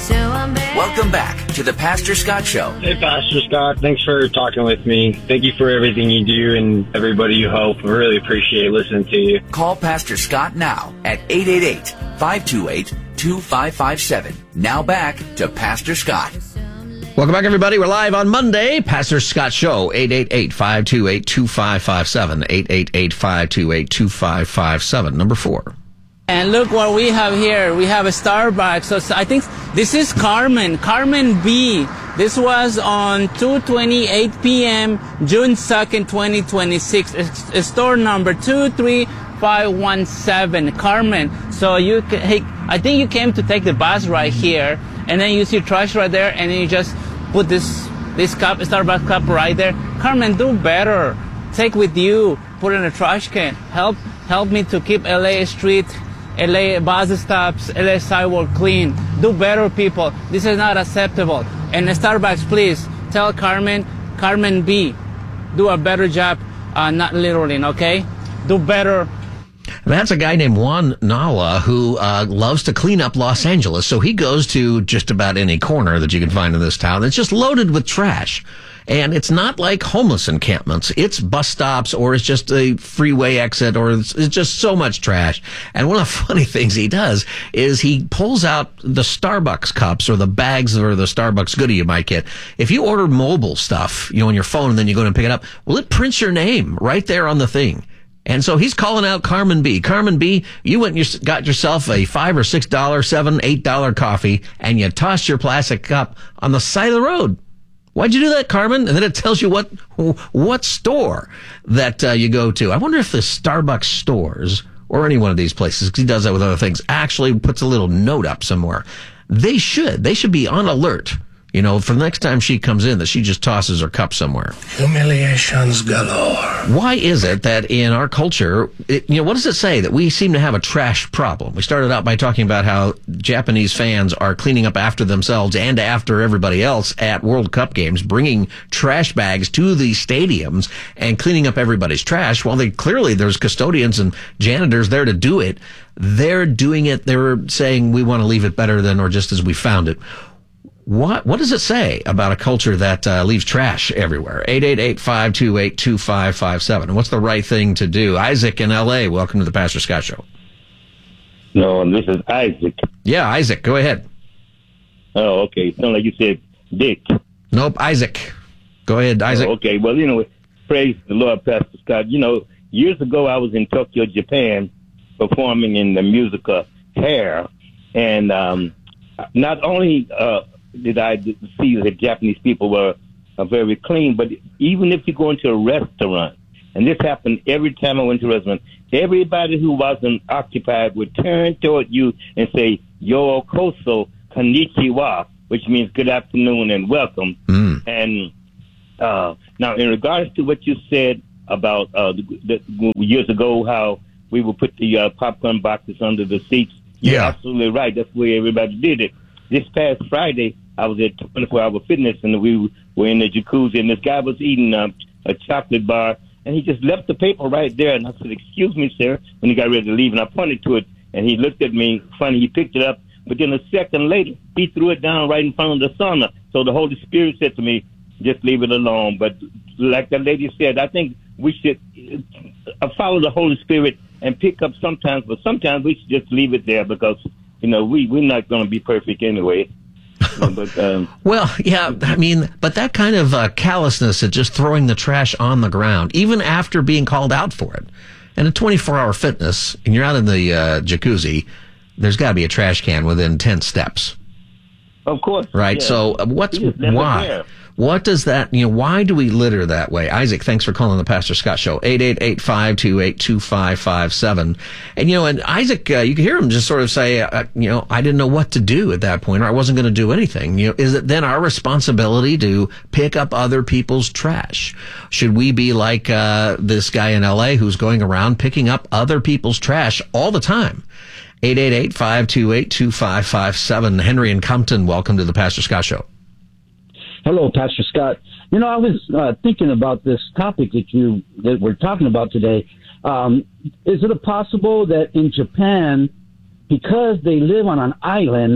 Welcome back to the Pastor Scott Show. Hey, Pastor Scott. Thanks for talking with me. Thank you for everything you do and everybody you help. I really appreciate listening to you. Call Pastor Scott now at 888-528-2557. Now back to Pastor Scott. Welcome back, everybody. We're live on Monday. Pastor Scott Show, 888-528-2557, 888-528-2557, number 4. And look what we have here. We have a Starbucks. So I think this is Carmen B. This was on 2:28 p.m., June 2nd, 2026. It's store number 23517, Carmen. So I think you came to take the bus right here, and then you see trash right there, and then you just put this cup, Starbucks cup right there. Carmen, do better. Take with you. Put in a trash can. Help me to keep LA Street, LA bus stops, LA sidewalk clean. Do better, people. This is not acceptable. And Starbucks, please tell Carmen B, do a better job, not littering, okay? Do better. That's a guy named Juan Nala who loves to clean up Los Angeles. So he goes to just about any corner that you can find in this town. It's just loaded with trash. And it's not like homeless encampments. It's bus stops, or it's just a freeway exit, or it's just so much trash. And one of the funny things he does is he pulls out the Starbucks cups or the bags or the Starbucks goodie you might get. If you order mobile stuff, on your phone and then you go in and pick it up, well, it prints your name right there on the thing. And so he's calling out Carmen B. Carmen B, you went and got yourself a $5 or $6, $7, $8 coffee, and you tossed your plastic cup on the side of the road. Why'd you do that, Carmen? And then it tells you what store that you go to. I wonder if the Starbucks stores or any one of these places, because he does that with other things, actually puts a little note up somewhere. They should be on alert, for the next time she comes in, that she just tosses her cup somewhere. Humiliations galore. Why is it that in our culture, what does it say that we seem to have a trash problem? We started out by talking about how Japanese fans are cleaning up after themselves and after everybody else at World Cup games, bringing trash bags to the stadiums and cleaning up everybody's trash. Well, there's custodians and janitors there to do it. They're doing it. They're saying we want to leave it better than or just as we found it. What does it say about a culture that leaves trash everywhere? 888-528-2557. And what's the right thing to do? Isaac in L.A., welcome to the Pastor Scott Show. No, this is Isaac. Yeah, Isaac, go ahead. Oh, okay. Sound like you said Dick. Nope, Isaac. Go ahead, Isaac. Oh, okay. Well, praise the Lord, Pastor Scott. Years ago I was in Tokyo, Japan, performing in the musical Hair. And not only did I see that Japanese people were very clean, but even if you go into a restaurant, and this happened every time I went to a restaurant, everybody who wasn't occupied would turn toward you and say, Yo koso konnichiwa, which means good afternoon and welcome. And now, in regards to what you said about years ago, how we would put the popcorn boxes under the seats, you're absolutely right. That's the way everybody did it. This past Friday, I was at 24-Hour Fitness, and we were in the jacuzzi, and this guy was eating a chocolate bar, and he just left the paper right there. And I said, excuse me, sir, when he got ready to leave, and I pointed to it, and he looked at me funny. He picked it up, but then a second later, he threw it down right in front of the sauna. So the Holy Spirit said to me, just leave it alone. But like the lady said, I think we should follow the Holy Spirit and pick up sometimes, but sometimes we should just leave it there because, we're not going to be perfect anyway. But, well, yeah, but that kind of callousness at just throwing the trash on the ground, even after being called out for it, and a 24-Hour Fitness, and you're out in the jacuzzi, there's got to be a trash can within 10 steps. Of course. Right, yeah. So why? What does that, why do we litter that way? Isaac, thanks for calling the Pastor Scott Show, 888-528-2557. And, and Isaac, you can hear him just sort of say, I didn't know what to do at that point, or I wasn't going to do anything. Is it then our responsibility to pick up other people's trash? Should we be like this guy in L.A. who's going around picking up other people's trash all the time? 888-528-2557. Henry in Compton, welcome to the Pastor Scott Show. Hello, Pastor Scott. I was thinking about this topic that we're talking about today. Is it possible that in Japan, because they live on an island,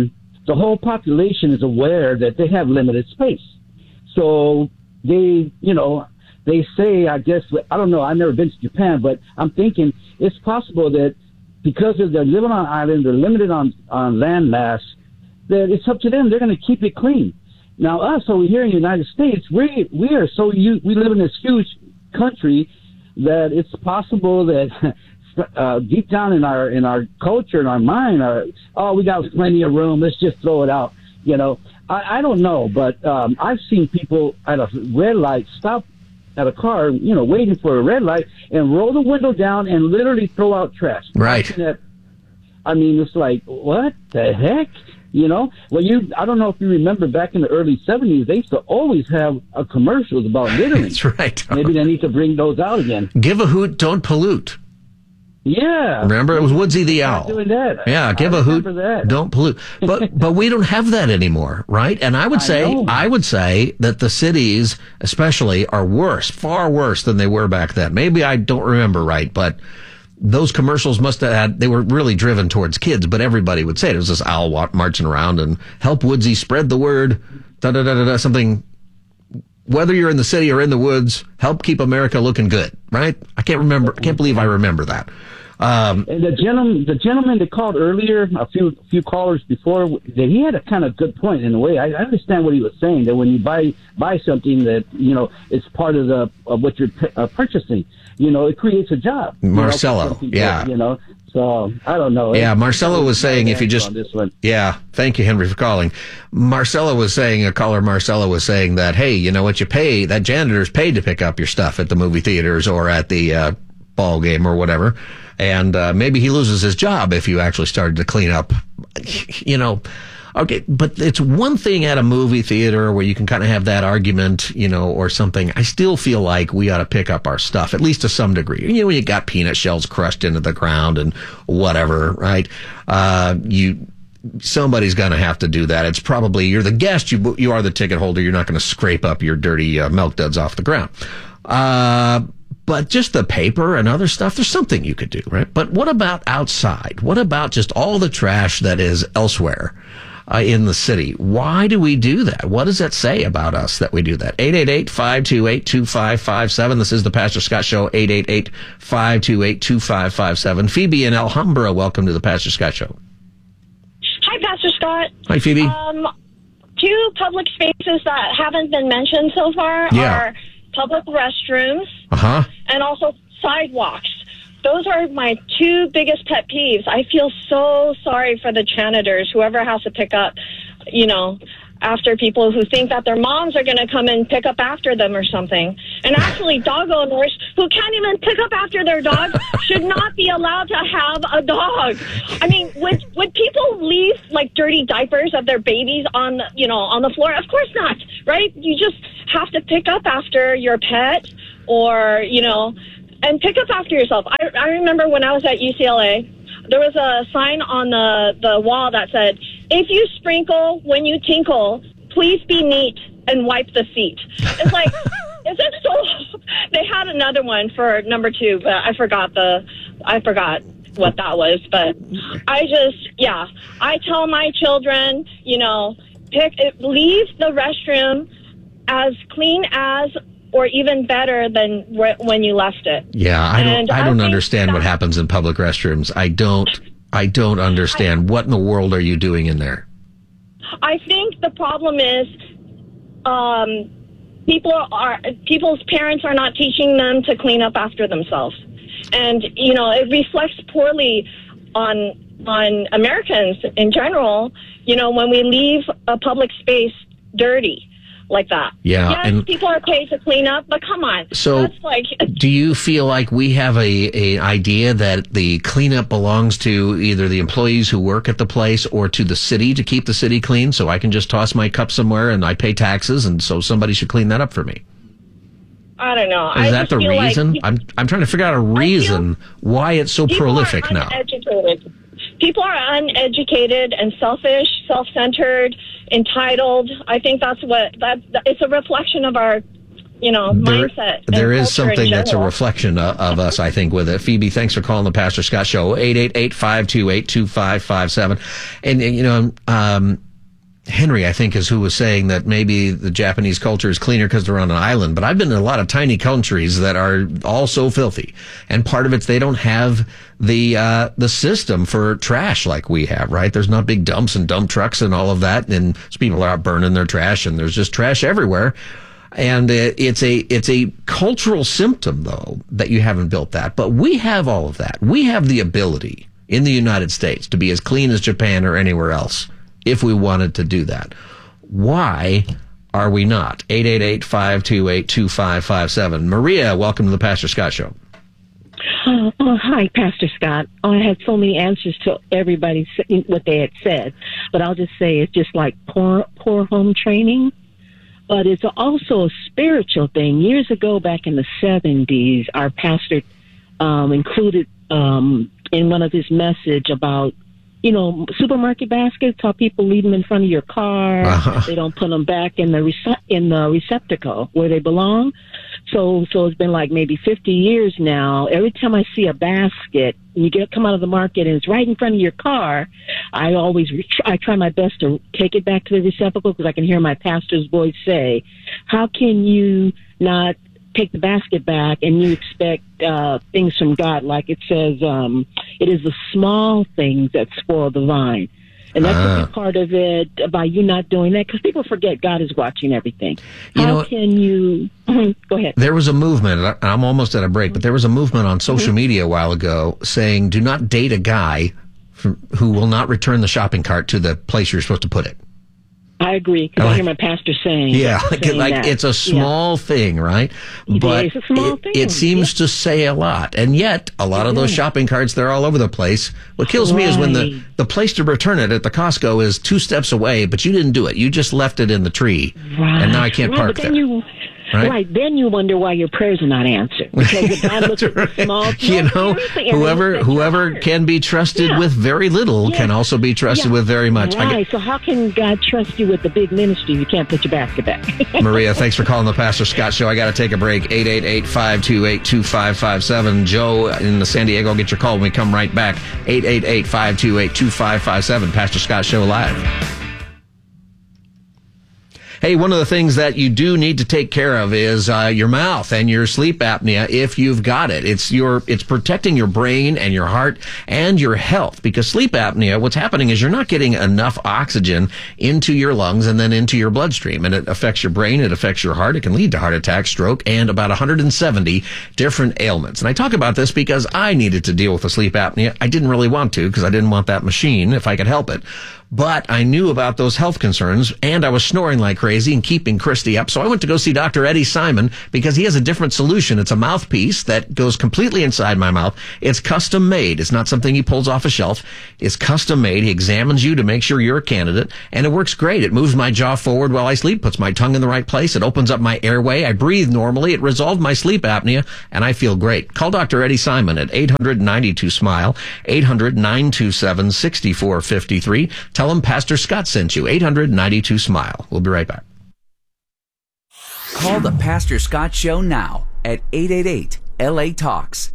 the whole population is aware that they have limited space. So they, they say, I guess, I don't know, I've never been to Japan, but I'm thinking it's possible that because of they're living on an island, they're limited on land mass, that it's up to them. They're going to keep it clean. Now, us over here in the United States, we live in this huge country that it's possible that deep down in our culture, in our mind, we got plenty of room. Let's just throw it out. I don't know, but I've seen people at a red light stop at a car, waiting for a red light and roll the window down and literally throw out trash. Right. It's like, what the heck? Well, I don't know if you remember back in the early 70s, they used to always have commercials about littering. That's right. Maybe they need to bring those out again. Give a hoot, don't pollute. Yeah. Remember, it was Woodsy the Owl. Doing that. Yeah, give a hoot, don't pollute. But we don't have that anymore, right? And I would say that the cities, especially, are worse, far worse than they were back then. Maybe I don't remember right, but those commercials must have had, they were really driven towards kids, but everybody would say it. It was this owl marching around and help Woodsy spread the word, something. Whether you're in the city or in the woods, help keep America looking good, right? I can't believe I remember that. And the gentleman that called earlier, a few callers before, that he had a kind of good point in a way. I understand what he was saying, that when you buy something that, it's part of what you're purchasing, it creates a job. Marcelo, people, yeah. So, I don't know. Yeah, Marcelo was saying if you just... Yeah, thank you, Henry, for calling. Caller Marcelo was saying that, hey, you know what, you pay, that janitor's paid to pick up your stuff at the movie theaters or at the ball game or whatever. And maybe he loses his job if you actually started to clean up, Okay, but it's one thing at a movie theater where you can kind of have that argument, or something. I still feel like we ought to pick up our stuff, at least to some degree. When you got peanut shells crushed into the ground and whatever, right? Somebody's going to have to do that. It's probably, you're the guest, you are the ticket holder. You're not going to scrape up your dirty milk duds off the ground. But just the paper and other stuff, there's something you could do, right? But what about outside? What about just all the trash that is elsewhere in the city? Why do we do that? What does that say about us that we do that? 888-528-2557. This is the Pastor Scott Show, 888-528-2557. Phoebe in Alhambra, welcome to the Pastor Scott Show. Hi, Pastor Scott. Hi, Phoebe. Two public spaces that haven't been mentioned so far are public restrooms and also sidewalks. Those are my two biggest pet peeves. I feel so sorry for the janitors, whoever has to pick up, after people who think that their moms are going to come and pick up after them or something. And actually, dog owners who can't even pick up after their dogs should not be allowed to have a dog. I mean, would people leave like dirty diapers of their babies on the floor? Of course not, right? You just have to pick up after your pet, or and pick up after yourself. I remember when I was at UCLA, there was a sign on the wall that said, "If you sprinkle when you tinkle, please be neat and wipe the seat." It's like, is it so? They had another one for number 2, but I forgot what that was. But I tell my children, leave the restroom as clean as, or even better than when you left it. Yeah, I don't understand what happens in public restrooms. I don't understand. What in the world are you doing in there? I think the problem is people's parents are not teaching them to clean up after themselves. And, it reflects poorly on Americans in general, when we leave a public space dirty like that. Yeah. Yes, and people are paid to clean up, but come on. So do you feel like we have a idea that the cleanup belongs to either the employees who work at the place or to the city to keep the city clean? So I can just toss my cup somewhere and I pay taxes, and so somebody should clean that up for me. I don't know. Is that the reason? I'm trying to figure out a reason why it's so prolific now. People are uneducated and selfish, self-centered, entitled. I think it's a reflection of our, mindset. There is something that's a reflection of us, I think, with it. Phoebe, thanks for calling the Pastor Scott Show, 888-528-2557. And, Henry, I think, is who was saying that maybe the Japanese culture is cleaner because they're on an island. But I've been in a lot of tiny countries that are all so filthy. And part of it's they don't have the system for trash like we have, right? There's not big dumps and dump trucks and all of that. And people are out burning their trash, and there's just trash everywhere. And it's a cultural symptom, though, that you haven't built that. But we have all of that. We have the ability in the United States to be as clean as Japan or anywhere else if we wanted to do that. Why are we not? 888-528-2557. Maria, welcome to the Pastor Scott Show. Hi, Pastor Scott. I had so many answers to everybody what they had said, but I'll just say it's just like poor home training. But it's also a spiritual thing. Years ago, back in the 70s, our pastor included in one of his message about, supermarket baskets, how people leave them in front of your car. Uh-huh. They don't put them back in the receptacle where they belong. So it's been like maybe 50 years now. Every time I see a basket, you come out of the market and it's right in front of your car, I try my best to take it back to the receptacle because I can hear my pastor's voice say, how can you not take the basket back and you expect things from God? Like it says, it is the small things that spoil the vine. And that's a big part of it, by you not doing that, because people forget God is watching everything. How can you... Go ahead. There was a movement, I'm almost at a break, but there was a movement on social media a while ago saying, do not date a guy who will not return the shopping cart to the place you're supposed to put it. I agree, because I hear my pastor saying it's a small thing, right? But it's a small thing. It seems to say a lot. And yet, a lot of those shopping carts, they're all over the place. What kills me is when the place to return it at the Costco is 2 steps away, but you didn't do it. You just left it in the tree. Right. And now I can't park there. Right, then you wonder why your prayers are not answered. Because God looks at the small things. Whoever can be trusted with very little can also be trusted with very much. Right, so how can God trust you with the big ministry if you can't put your basket back? Maria, thanks for calling the Pastor Scott Show. I got to take a break. 888-528-2557. Joe in the San Diego, get your call when we come right back. 888-528-2557. Pastor Scott Show Live. Hey, one of the things that you do need to take care of is your mouth and your sleep apnea if you've got it. It's protecting your brain and your heart and your health, because sleep apnea, what's happening is you're not getting enough oxygen into your lungs and then into your bloodstream, and it affects your brain, it affects your heart, it can lead to heart attack, stroke, and about 170 different ailments. And I talk about this because I needed to deal with the sleep apnea. I didn't really want to, because I didn't want that machine if I could help it. But I knew about those health concerns, and I was snoring like crazy and keeping Christy up. So I went to go see Dr. Eddie Simon because he has a different solution. It's a mouthpiece that goes completely inside my mouth. It's custom made. It's not something he pulls off a shelf. It's custom made. He examines you to make sure you're a candidate, and it works great. It moves my jaw forward while I sleep, puts my tongue in the right place. It opens up my airway. I breathe normally. It resolved my sleep apnea, and I feel great. Call Dr. Eddie Simon at 800-92-SMILE, 800-927-6453. Tell him Pastor Scott sent you. 800-92-SMILE. We'll be right back. Call the Pastor Scott Show now at 888-LA-TALKS.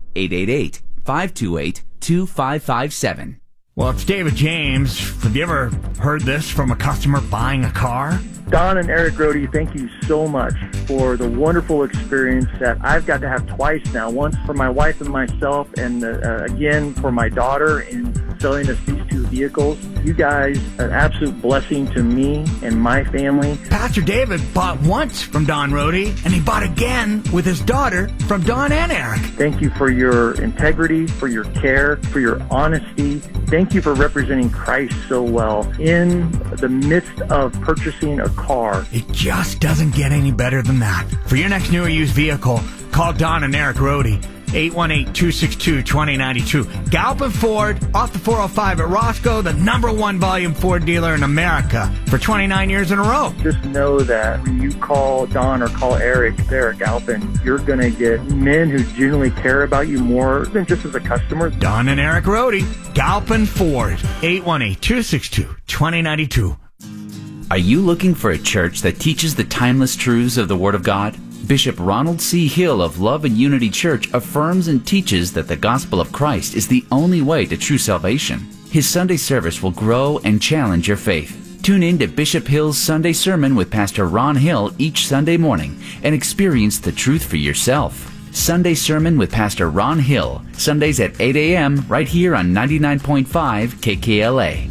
888-528-2557. Well, it's David James. Have you ever heard this from a customer buying a car? Don and Eric Rohde, thank you so much for the wonderful experience that I've got to have twice now. Once for my wife and myself, and again for my daughter in selling us these 2 vehicles. You guys are an absolute blessing to me and my family. Pastor David bought once from Don Rohde, and he bought again with his daughter from Don and Eric. Thank you for your integrity, for your care, for your honesty. Thank you for representing Christ so well in the midst of purchasing a car. It just doesn't get any better than that. For your next new or used vehicle, call Don and Eric Rohde. 818-262-2092. Galpin Ford, off the 405 at Roscoe, the #1 volume Ford dealer in America for 29 years in a row. Just know that when you call Don or call Eric there at Galpin, you're going to get men who genuinely care about you more than just as a customer. Don and Eric Rohde, Galpin Ford, 818-262-2092. Are you looking for a church that teaches the timeless truths of the Word of God? Bishop Ronald C. Hill of Love and Unity Church affirms and teaches that the gospel of Christ is the only way to true salvation. His Sunday service will grow and challenge your faith. Tune in to Bishop Hill's Sunday Sermon with Pastor Ron Hill each Sunday morning and experience the truth for yourself. Sunday Sermon with Pastor Ron Hill, Sundays at 8 a.m. right here on 99.5 KKLA.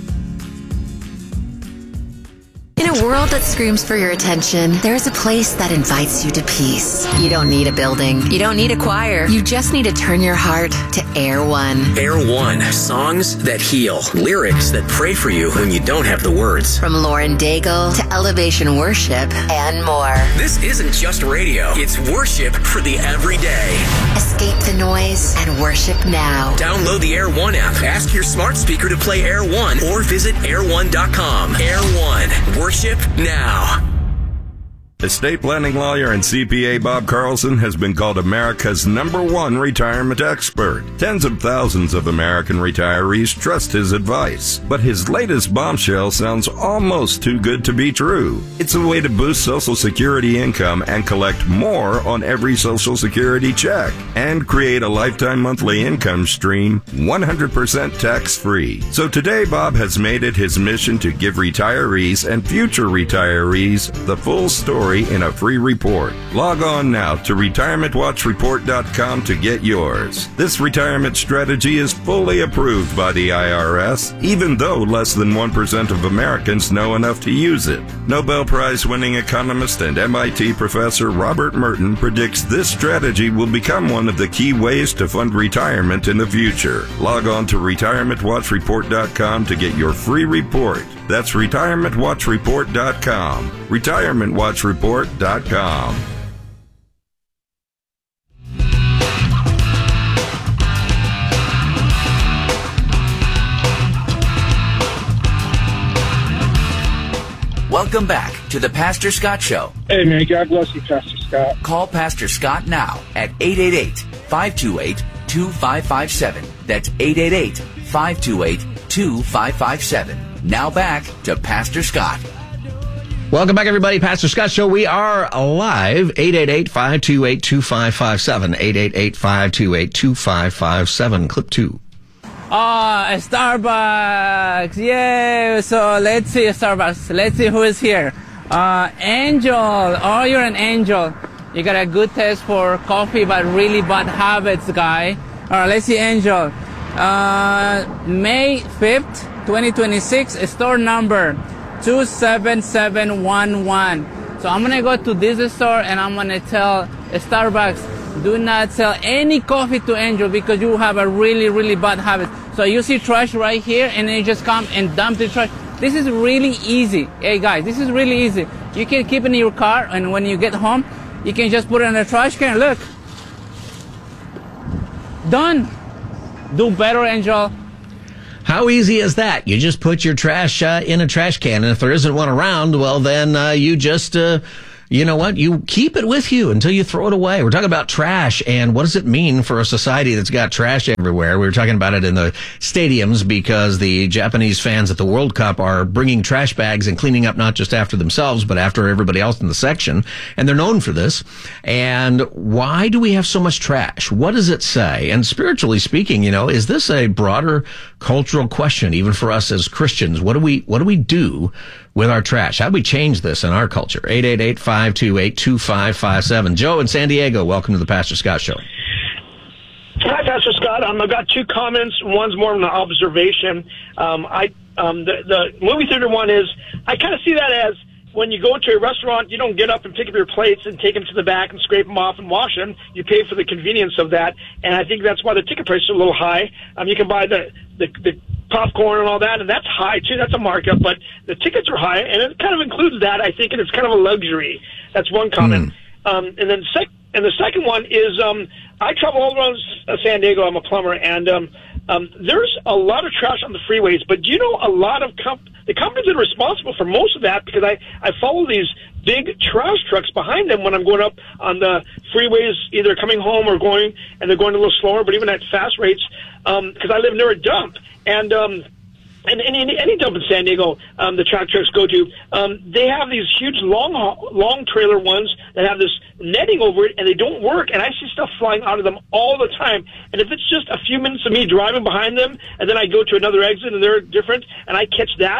In a world that screams for your attention, there's a place that invites you to peace. You don't need a building. You don't need a choir. You just need to turn your heart to Air One. Air One. Songs that heal. Lyrics that pray for you when you don't have the words. From Lauren Daigle to Elevation Worship and more. This isn't just radio. It's worship for the everyday. Escape the noise and worship now. Download the Air One app. Ask your smart speaker to play Air One or visit air1.com. Air One. Worship now. Estate planning lawyer and CPA Bob Carlson has been called America's #1 retirement expert. Tens of thousands of American retirees trust his advice. But his latest bombshell sounds almost too good to be true. It's a way to boost Social Security income and collect more on every Social Security check and create a lifetime monthly income stream 100% tax-free. So today, Bob has made it his mission to give retirees and future retirees the full story in a free report. Log on now to retirementwatchreport.com to get yours. This retirement strategy is fully approved by the IRS, even though less than 1% of Americans know enough to use it. Nobel Prize-winning economist and MIT professor Robert Merton predicts this strategy will become one of the key ways to fund retirement in the future. Log on to retirementwatchreport.com to get your free report. That's retirementwatchreport.com. retirementwatchreport.com. Welcome back to the Pastor Scott Show. Hey, man, God bless you, Pastor Scott. Call Pastor Scott now at 888-528-2557. That's 888-528-2557. Now back to Pastor Scott. Welcome back, everybody. Pastor Scott Show. We are live. 888-528-2557. 888-528-2557. Clip 2. A Starbucks. Yay. So let's see Starbucks. Let's see who is here. Angel. Oh, you're an angel. You got a good taste for coffee, but really bad habits, guy. All right, let's see Angel. May 5th, 2026, store number 27711. So I'm gonna go to this store and I'm gonna tell Starbucks, do not sell any coffee to Angel because you have a really, really bad habit. So you see trash right here and then you just come and dump the trash. This is really easy. Hey guys, this is really easy. You can keep it in your car and when you get home, you can just put it in the trash can. Look. Done. Do better, Angel. How easy is that? You just put your trash in a trash can, and if there isn't one around, well, then you just, you know what? You keep it with you until you throw it away. We're talking about trash, and what does it mean for a society that's got trash everywhere? We were talking about it in the stadiums because the Japanese fans at the World Cup are bringing trash bags and cleaning up not just after themselves, but after everybody else in the section, and they're known for this. And why do we have so much trash? What does it say? And spiritually speaking, you know, is this a broader cultural question, even for us as Christians? What do we do with our trash? How do we change this in our culture? 888-528-2557. Joe in San Diego, welcome to the Pastor Scott Show. Hi, Pastor Scott. I've got two comments. One's more of an observation. The movie theater one is, I kind of see that as when you go to a restaurant, you don't get up and pick up your plates and take them to the back and scrape them off and wash them. You pay for the convenience of that, and I think that's why the ticket prices are a little high. You can buy the popcorn and all that, and that's high too. That's a markup, but the tickets are high, and it kind of includes that, I think, and it's kind of a luxury. That's one comment. And then the second one is, I travel all around San Diego. I'm a plumber, and there's a lot of trash on the freeways, but do you know a lot of the companies that are responsible for most of that, because I follow these big trash trucks behind them when I'm going up on the freeways, either coming home or going, and they're going a little slower, but even at fast rates, because I live near a dump. And any dump in San Diego, the track trucks go to, they have these huge long trailer ones that have this netting over it, and they don't work, and I see stuff flying out of them all the time. And if it's just a few minutes of me driving behind them, and then I go to another exit and they're different, and I catch that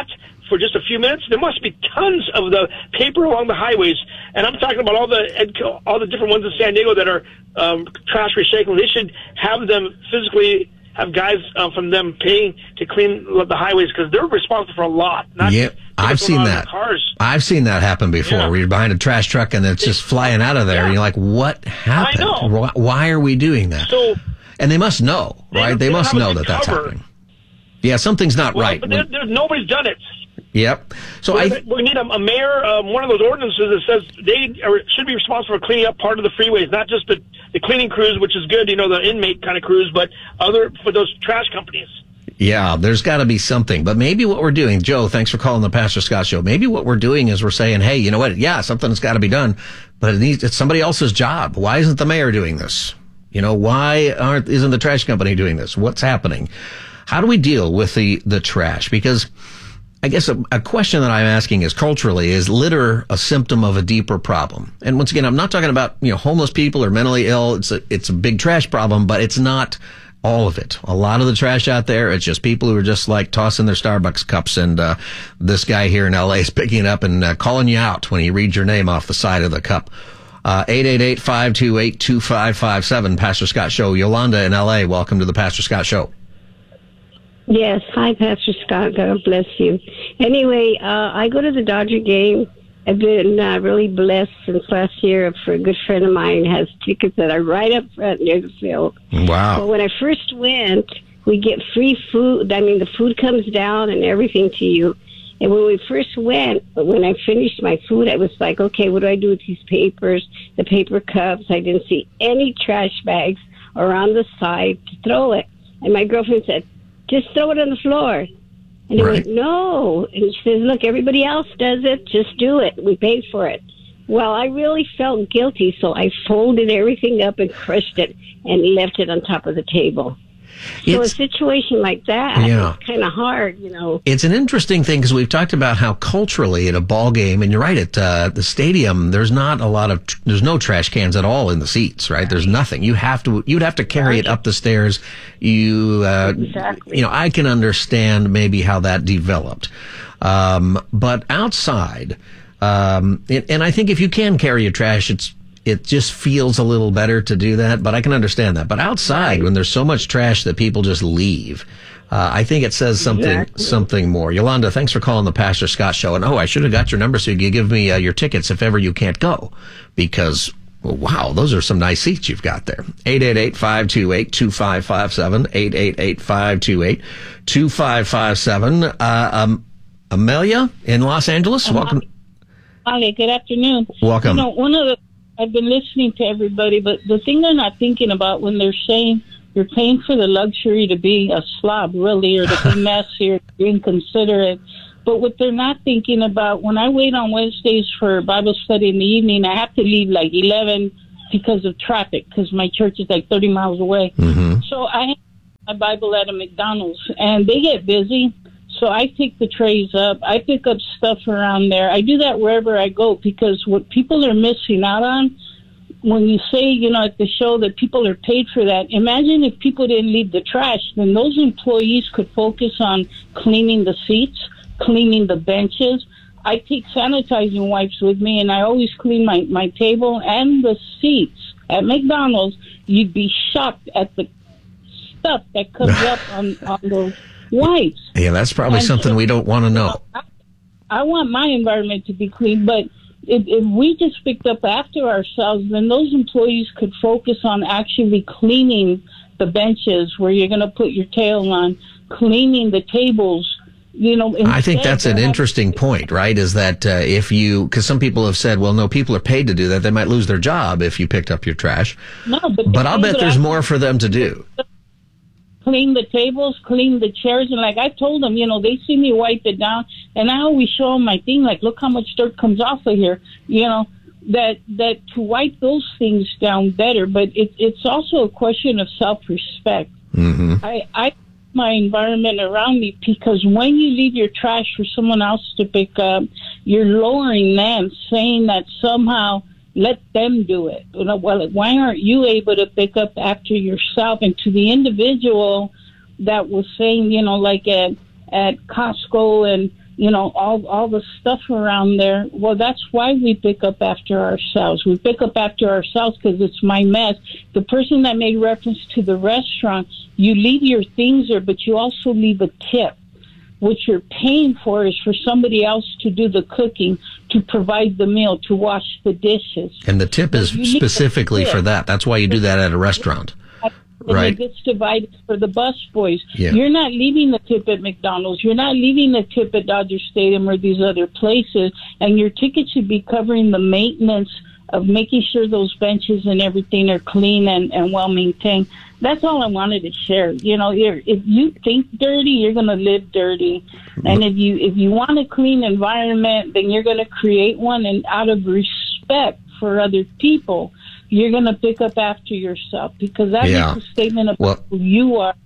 for just a few minutes, there must be tons of the paper along the highways. And I'm talking about all the different ones in San Diego that are trash recycling. They should have them physically have guys from them paying to clean the highways because they're responsible for a lot. I've seen that. I've seen that happen before. Where you're behind a trash truck and it's just flying out of there, and you're like, "What happened? I know. Why are we doing that?" And they must know, right? They must know that that's happening. Yeah, something's not right. But nobody's done it. Yep. So we need a mayor, one of those ordinances that says they should be responsible for cleaning up part of the freeways, not just the cleaning crews, which is good, the inmate kind of crews, but for those trash companies. Yeah, there's got to be something. But maybe what we're doing, Joe, thanks for calling the Pastor Scott Show. Maybe what we're doing is we're saying, hey, you know what? Yeah, something's got to be done, but it's somebody else's job. Why isn't the mayor doing this? Why isn't the trash company doing this? What's happening? How do we deal with the trash? Because I guess a question that I'm asking is culturally, is litter a symptom of a deeper problem? And once again, I'm not talking about, homeless people or mentally ill. It's a big trash problem, but it's not all of it. A lot of the trash out there, it's just people who are just like tossing their Starbucks cups. And this guy here in LA is picking it up and calling you out when he reads your name off the side of the cup. 888-528-2557, Pastor Scott Show. Yolanda in LA, welcome to the Pastor Scott Show. Yes. Hi, Pastor Scott. God bless you. Anyway, I go to the Dodger game. I've been really blessed since last year for a good friend of mine has tickets that are right up front near the field. Wow. But when I first went, we get free food. I mean, the food comes down and everything to you. And when we first went, when I finished my food, I was like, okay, what do I do with these papers, the paper cups? I didn't see any trash bags around the side to throw it. And my girlfriend said, just throw it on the floor. And I went, no. And she says, look, everybody else does it. Just do it. We paid for it. Well, I really felt guilty, so I folded everything up and crushed it and left it on top of the table. So a situation like that is kind of hard, It's an interesting thing because we've talked about how culturally at a ball game, and you're right, at the stadium, there's not a lot of, there's no trash cans at all in the seats, right? There's nothing. You'd have to carry it up the stairs. Exactly. I can understand maybe how that developed. But outside, and I think if you can carry your trash, it just feels a little better to do that, but I can understand that. But outside, when there's so much trash that people just leave, I think it says something more. Yolanda, thanks for calling the Pastor Scott Show. And I should have got your number so you could give me your tickets if ever you can't go. Because, wow, those are some nice seats you've got there. 888-528-2557, 888-528-2557. Amelia in Los Angeles, welcome. Hi, good afternoon. Welcome. I've been listening to everybody, but the thing they're not thinking about when they're saying you're paying for the luxury to be a slob, really, or to be messy or inconsiderate. But what they're not thinking about, when I wait on Wednesdays for Bible study in the evening, I have to leave like 11 because of traffic, because my church is like 30 miles away. Mm-hmm. So I have my Bible at a McDonald's, and they get busy. So I pick the trays up. I pick up stuff around there. I do that wherever I go because what people are missing out on, when you say, at the show that people are paid for that, imagine if people didn't leave the trash, then those employees could focus on cleaning the seats, cleaning the benches. I take sanitizing wipes with me, and I always clean my table and the seats. At McDonald's, you'd be shocked at the stuff that comes up on those wipes. Yeah, that's probably something we don't want to know. I want my environment to be clean, but if we just picked up after ourselves, then those employees could focus on actually cleaning the benches where you're going to put your tail on, cleaning the tables. I think that's an interesting point, right? Is that because some people have said, well, no, people are paid to do that. They might lose their job if you picked up your trash. No, but I'll bet there's more for them to do. Clean the tables, clean the chairs, and like I told them, they see me wipe it down, and I always show them my thing, like, look how much dirt comes off of here, that to wipe those things down better, but it's also a question of self-respect. Mm-hmm. I my environment around me, because when you leave your trash for someone else to pick up, you're lowering them, saying that somehow let them do it. Well, why aren't you able to pick up after yourself? And to the individual that was saying, like at Costco and all the stuff around there. Well, that's why we pick up after ourselves. We pick up after ourselves because it's my mess. The person that made reference to the restaurant, you leave your things there, but you also leave a tip. What you're paying for is for somebody else to do the cooking, to provide the meal, to wash the dishes. And the tip is specifically for that. That's why you do that at a restaurant. And right. it gets divided for the bus boys. Yeah. You're not leaving the tip at McDonald's. You're not leaving the tip at Dodger Stadium or these other places. And your ticket should be covering the maintenance of making sure those benches and everything are clean and well maintained. That's all I wanted to share. If you think dirty, you're going to live dirty. And if you want a clean environment, then you're going to create one. And out of respect for other people, you're going to pick up after yourself, because that makes a statement about who you are.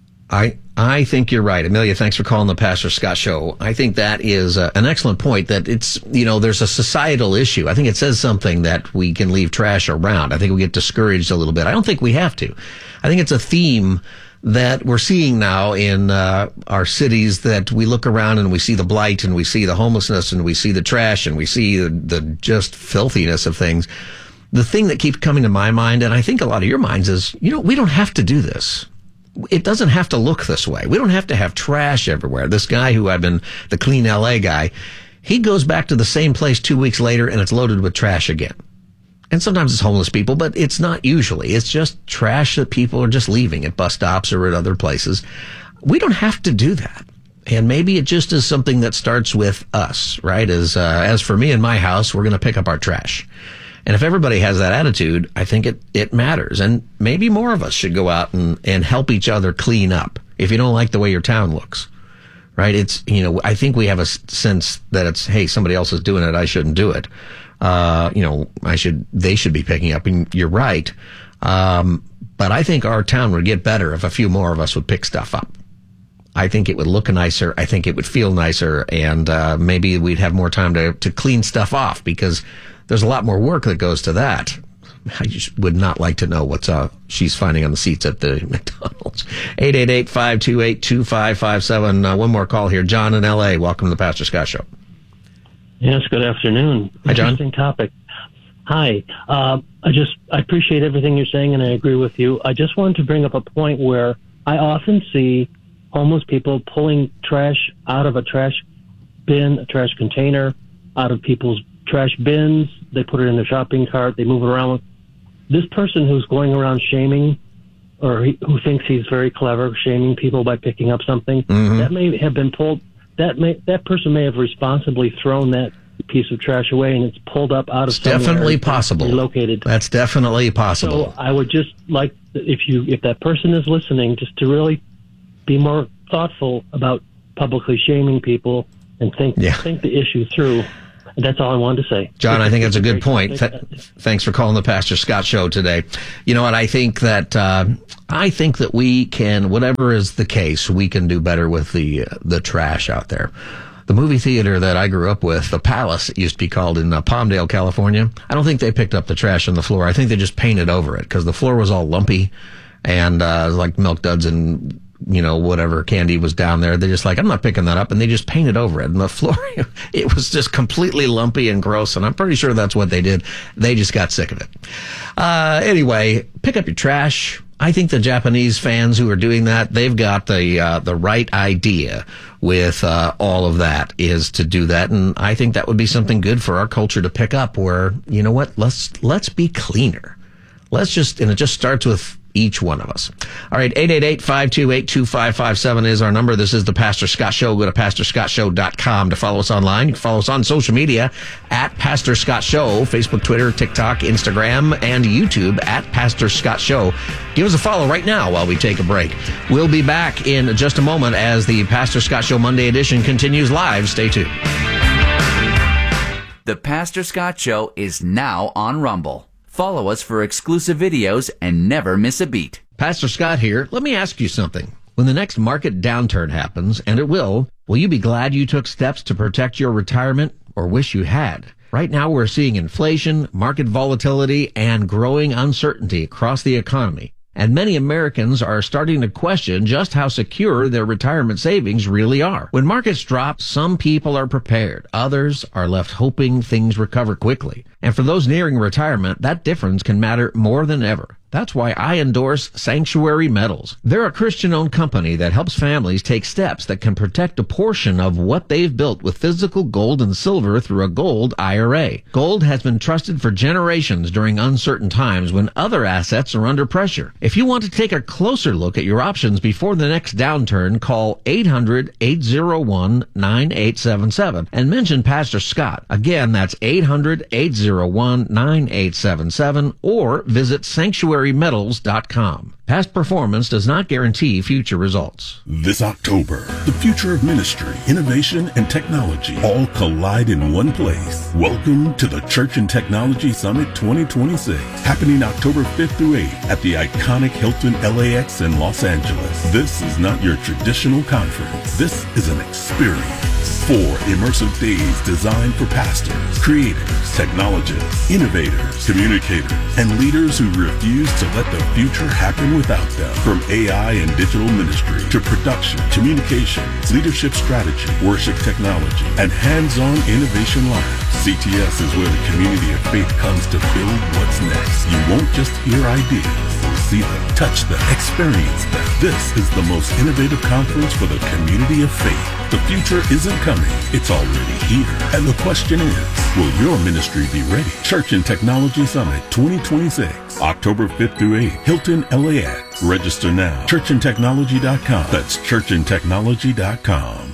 I think you're right. Amelia, thanks for calling the Pastor Scott Show. I think that is an excellent point, that it's, there's a societal issue. I think it says something that we can leave trash around. I think we get discouraged a little bit. I don't think we have to. I think it's a theme that we're seeing now in our cities, that we look around and we see the blight and we see the homelessness and we see the trash and we see the just filthiness of things. The thing that keeps coming to my mind, and I think a lot of your minds, is, we don't have to do this. It doesn't have to look this way. We don't have to have trash everywhere. This guy who I've been, the Clean LA guy, he goes back to the same place 2 weeks later and it's loaded with trash again. And sometimes it's homeless people, but it's not usually. It's just trash that people are just leaving at bus stops or at other places. We don't have to do that. And maybe it just is something that starts with us, right? As for me and my house, we're going to pick up our trash. And if everybody has that attitude, I think it matters. And maybe more of us should go out and help each other clean up if you don't like the way your town looks, right? It's, I think we have a sense that it's, hey, somebody else is doing it, I shouldn't do it. They should be picking up, and you're right. But I think our town would get better if a few more of us would pick stuff up. I think it would look nicer. I think it would feel nicer. And maybe we'd have more time to clean stuff off, because there's a lot more work that goes to that. I just would not like to know what she's finding on the seats at the McDonald's. 888-528-2557. One more call here. John in L.A., welcome to the Pastor Scott Show. Yes, good afternoon. Hi, John. Interesting topic. Hi. I appreciate everything you're saying, and I agree with you. I just wanted to bring up a point where I often see homeless people pulling trash out of a trash bin, a trash container, out of people's trash bins. They put it in their shopping cart. They move it around. This person who's going around shaming, or who thinks he's very clever, shaming people by picking up something, that may have been pulled. That person may have responsibly thrown that piece of trash away, and it's pulled up out of somewhere. Definitely possible. Relocated. That's definitely possible. So I would just like, if that person is listening, just to really be more thoughtful about publicly shaming people and think the issue through. That's all I wanted to say. John, I think that's a good point. Thanks for calling the Pastor Scott Show today. You know what? I think that we can, whatever is the case, we can do better with the trash out there. The movie theater that I grew up with, the Palace, it used to be called, in Palmdale, California. I don't think they picked up the trash on the floor. I think they just painted over it, because the floor was all lumpy and like Milk Duds and whatever candy was down there. They're just like, I'm not picking that up. And they just painted over it. And the floor, it was just completely lumpy and gross. And I'm pretty sure that's what they did. They just got sick of it. Anyway, pick up your trash. I think the Japanese fans who are doing that, they've got the right idea with all of that, is to do that. And I think that would be something good for our culture to pick up, where, you know what, let's be cleaner. And it just starts with each one of us. All right, 888-528-2557 is our number. This is the Pastor Scott Show. Go to pastorscottshow.com to follow us online. You can follow us on social media at Pastor Scott Show, Facebook, Twitter, TikTok, Instagram, and YouTube at Pastor Scott Show. Give us a follow right now while we take a break. We'll be back in just a moment as the Pastor Scott Show Monday edition continues live. Stay tuned. The Pastor Scott Show is now on Rumble. Follow us for exclusive videos and never miss a beat. Pastor Scott here. Let me ask you something. When the next market downturn happens, and it will you be glad you took steps to protect your retirement, or wish you had? Right now we're seeing inflation, market volatility, and growing uncertainty across the economy. and many Americans are starting to question just how secure their retirement savings really are. When markets drop, some people are prepared. Others are left hoping things recover quickly. And for those nearing retirement, that difference can matter more than ever. That's why I endorse Sanctuary Metals. They're a Christian-owned company that helps families take steps that can protect a portion of what they've built with physical gold and silver through a gold IRA. Gold has been trusted for generations during uncertain times when other assets are under pressure. If you want to take a closer look at your options before the next downturn, call 800-801-9877 and mention Pastor Scott. Again, that's 800-801-9877 or visit sanctuarymetals.com. Past performance does not guarantee future results. This October, the future of ministry, innovation, and technology all collide in one place. Welcome to the Church and Technology Summit 2026, happening October 5th through 8th at the iconic Hilton LAX in Los Angeles. This is not your traditional conference. This is an experience. 4 immersive days designed for pastors, creators, technologists, innovators, communicators, and leaders who refuse to let the future happen without them. From AI and digital ministry to production, communications, leadership strategy, worship technology, and hands-on innovation live, CTS is where the community of faith comes to build what's next. You won't just hear ideas. See them, touch them, experience them. This is the most innovative conference for the community of faith. The future isn't coming, it's already here. And the question is, will your ministry be ready? Church and Technology Summit 2026, October 5th through 8th, Hilton LAX. Register now. churchandtechnology.com. That's churchandtechnology.com.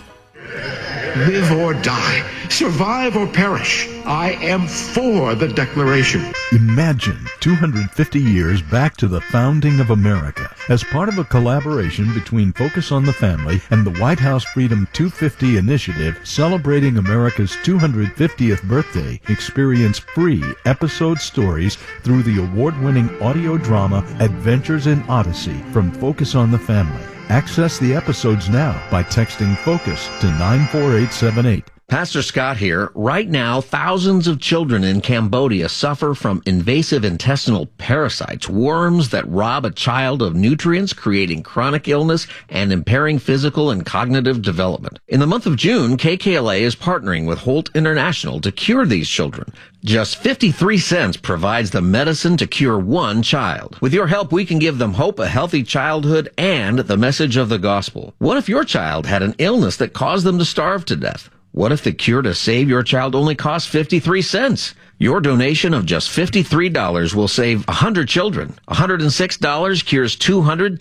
Live or die, survive or perish, I am for the Declaration. Imagine 250 years back to the founding of America. As part of a collaboration between Focus on the Family and the White House Freedom 250 initiative celebrating America's 250th birthday, experience free episode stories through the award-winning audio drama Adventures in Odyssey from Focus on the Family. Access the episodes now by texting FOCUS to 94878. Pastor Scott here. Right now, thousands of children in Cambodia suffer from invasive intestinal parasites, worms that rob a child of nutrients, creating chronic illness and impairing physical and cognitive development. In the month of June, KKLA is partnering with Holt International to cure these children. Just 53 cents provides the medicine to cure one child. With your help, we can give them hope, a healthy childhood, and the message of the gospel. What if your child had an illness that caused them to starve to death? What if the cure to save your child only costs 53 cents? Your donation of just $53 will save 100 children. $106 cures 200.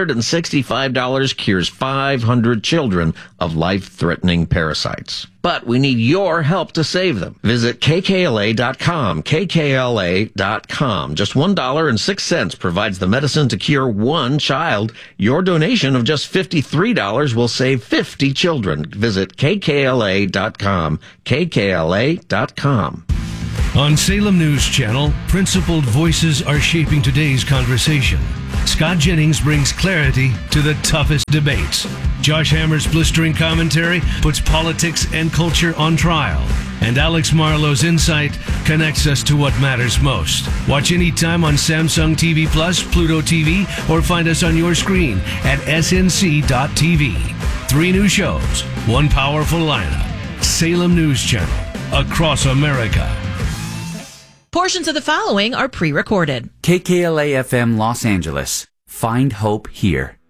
$265 cures 500 children of life-threatening parasites. But we need your help to save them. Visit kkla.com. kkla.com. Just $1.06 provides the medicine to cure one child. Your donation of just $53 will save 50 children. Visit kkla.com. kkla.com. On Salem News Channel, principled voices are shaping today's conversation. Scott Jennings brings clarity to the toughest debates. Josh Hammer's blistering commentary puts politics and culture on trial. And Alex Marlowe's insight connects us to what matters most. Watch anytime on Samsung TV Plus, Pluto TV, or find us on your screen at snc.tv. 3 new shows, 1 powerful lineup. Salem News Channel, across America. Portions of the following are pre-recorded. KKLA FM Los Angeles. Find hope here.